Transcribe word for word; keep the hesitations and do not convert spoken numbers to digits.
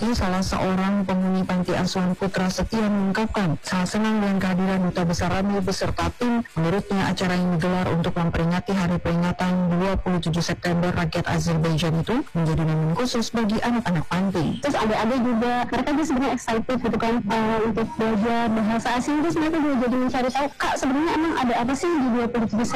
Salah seorang penghuni panti asuhan Putra Setia mengungkapkan sangat senang dengan kehadiran Duta Besar Rami beserta tim. Menurutnya acara yang digelar untuk memperingati hari peringatan dua puluh tujuh September rakyat Azerbaijan itu menjadi momen khusus bagi anak-anak panti. Terus adik-adik juga mereka juga sebenarnya excited gitu kan uh, untuk belajar bahasa asing, terus mereka juga jadi mencari tahu kak sebenarnya emang ada apa sih di dua puluh tujuh